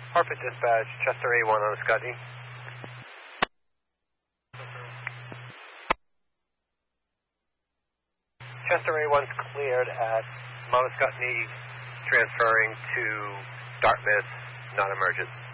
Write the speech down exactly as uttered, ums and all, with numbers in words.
Hartford Dispatch, Chester A one on Scotty. Chester A one's cleared at Mount Scotney, transferring to Dartmouth, non-emergent.